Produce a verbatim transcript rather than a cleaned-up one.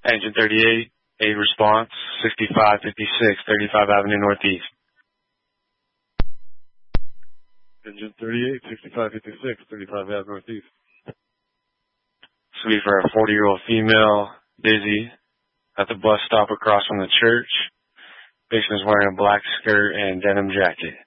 Engine thirty-eight, a response, sixty-five fifty-six, thirty-five Avenue Northeast. Engine thirty-eight, sixty-five fifty-six, thirty-five Avenue Northeast. This will be for a forty-year-old female, Dizzy, at the bus stop across from the church. Patient is wearing a black skirt and denim jacket.